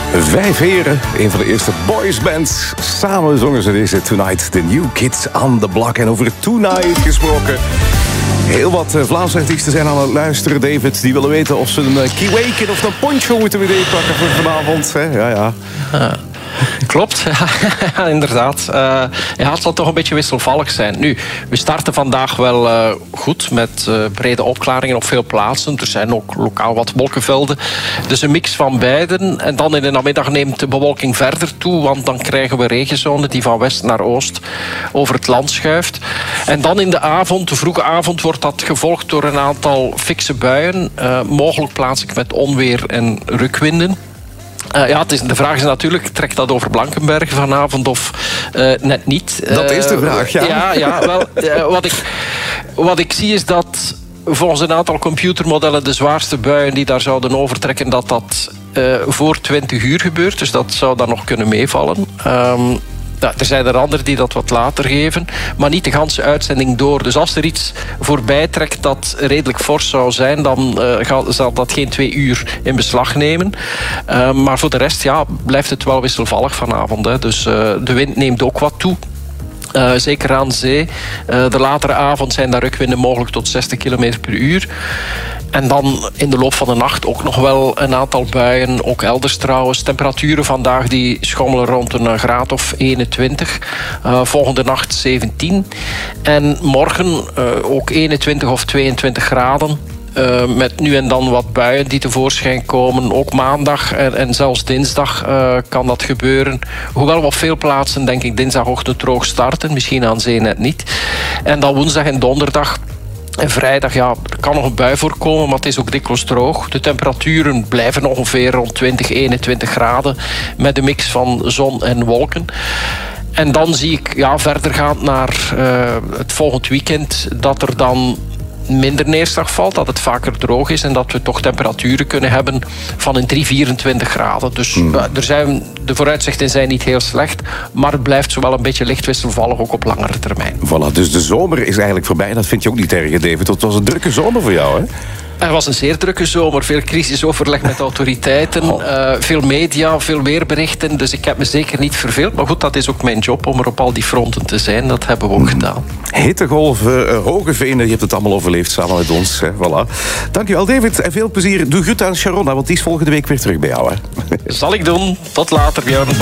5 heren, een van de eerste boysbands. Samen zongen ze deze Tonight, The New Kids on the Block. En over Tonight gesproken. Heel wat Vlaamse artiesten zijn aan het luisteren, David. Die willen weten of ze een kiweken of een poncho moeten meepakken voor vanavond. Ja. Klopt, ja, inderdaad. Het zal toch een beetje wisselvallig zijn. Nu, we starten vandaag wel goed met brede opklaringen op veel plaatsen. Er zijn ook lokaal wat wolkenvelden. Dus een mix van beiden. En dan in de namiddag neemt de bewolking verder toe, want dan krijgen we regenzone die van west naar oost over het land schuift. En dan in de avond, de vroege avond, wordt dat gevolgd door een aantal fikse buien. Mogelijk plaatselijk met onweer en rukwinden. De vraag is natuurlijk, trekt dat over Blankenberge vanavond of net niet? Dat is de vraag, ja. Wat ik zie is dat volgens een aantal computermodellen de zwaarste buien die daar zouden overtrekken, dat voor 20 uur gebeurt. Dus dat zou dan nog kunnen meevallen. Er zijn er anderen die dat wat later geven, maar niet de ganse uitzending door. Dus als er iets voorbij trekt dat redelijk fors zou zijn, dan zal dat geen 2 uur in beslag nemen. Maar voor de rest blijft het wel wisselvallig vanavond. Hè. Dus de wind neemt ook wat toe. Zeker aan zee. De latere avond zijn daar rukwinden mogelijk tot 60 km per uur. En dan in de loop van de nacht ook nog wel een aantal buien. Ook elders trouwens. Temperaturen vandaag die schommelen rond een graad of 21. Volgende nacht 17. En morgen ook 21 of 22 graden. Met nu en dan wat buien die tevoorschijn komen. Ook maandag en zelfs dinsdag kan dat gebeuren. Hoewel we op veel plaatsen, denk ik, dinsdagochtend droog starten. Misschien aan zee net niet. En dan woensdag en donderdag en vrijdag, er kan nog een bui voorkomen, maar het is ook dikwijls droog. De temperaturen blijven ongeveer rond 20, 21 graden. Met een mix van zon en wolken. En dan zie ik verdergaand naar het volgend weekend dat er dan minder neerslag valt, dat het vaker droog is en dat we toch temperaturen kunnen hebben van een 24 graden. Dus de vooruitzichten zijn niet heel slecht, maar het blijft zowel een beetje licht wisselvallig ook op langere termijn. Voilà, dus de zomer is eigenlijk voorbij. Dat vind je ook niet erg, David. Het was een drukke zomer voor jou, hè? Er was een zeer drukke zomer. Veel crisisoverleg met autoriteiten. Veel media, veel weerberichten. Dus ik heb me zeker niet verveeld. Maar goed, dat is ook mijn job om er op al die fronten te zijn. Dat hebben we ook gedaan. Hittegolven, hoge venen. Je hebt het allemaal overleefd samen met ons. Hè? Voilà. Dankjewel, David. En veel plezier. Doe groet aan Sharona, want die is volgende week weer terug bij jou. Hè? Zal ik doen. Tot later, Björn.